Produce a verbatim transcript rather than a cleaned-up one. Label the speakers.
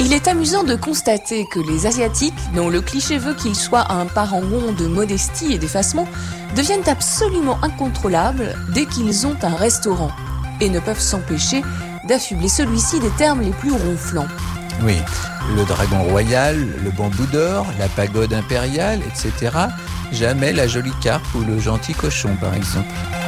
Speaker 1: Il est amusant de constater que les Asiatiques, dont le cliché veut qu'ils soient un parangon de modestie et d'effacement, deviennent absolument incontrôlables dès qu'ils ont un restaurant et ne peuvent s'empêcher d'affubler celui-ci des termes les plus ronflants.
Speaker 2: Oui, le dragon royal, le bambou d'or, la pagode impériale, et cetera. Jamais la jolie carpe ou le gentil cochon, par exemple.